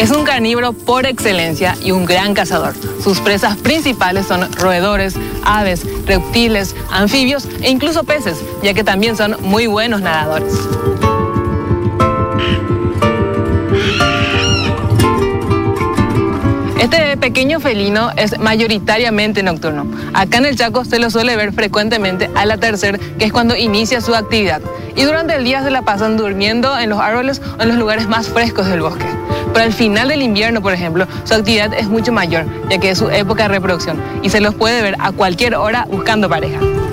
Es un carnívoro por excelencia y un gran cazador. Sus presas principales son roedores, aves, reptiles, anfibios e incluso peces, ya que también son muy buenos nadadores. Este pequeño felino es mayoritariamente nocturno. Acá en el Chaco se lo suele ver frecuentemente al atardecer, que es cuando inicia su actividad. Y durante el día se la pasan durmiendo en los árboles o en los lugares más frescos del bosque. Pero al final del invierno, por ejemplo, su actividad es mucho mayor, ya que es su época de reproducción y se los puede ver a cualquier hora buscando pareja.